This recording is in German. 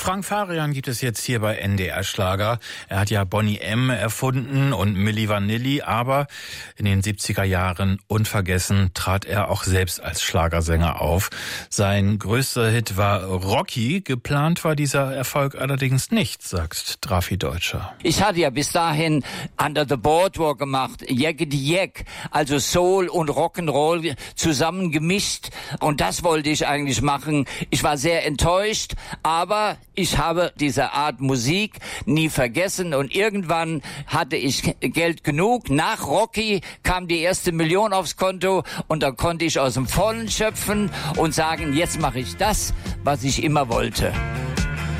Frank Farian gibt es jetzt hier bei NDR Schlager. Er hat ja Boney M. erfunden und Milli Vanilli, aber in den 70er Jahren unvergessen trat er auch selbst als Schlagersänger auf. Sein größter Hit war Rocky. Geplant war dieser Erfolg allerdings nicht, sagt Drafi Deutscher. Ich hatte ja bis dahin Under the Boardwalk gemacht, Jaggedy Jack, also Soul und Rock'n'Roll zusammen gemischt. Und das wollte ich eigentlich machen. Ich war sehr enttäuscht, aber ich habe diese Art Musik nie vergessen. Und irgendwann hatte ich Geld genug. Nach Rocky kam die erste Million aufs Konto und da konnte ich aus dem Vollen schöpfen und sagen, jetzt mache ich das, was ich immer wollte.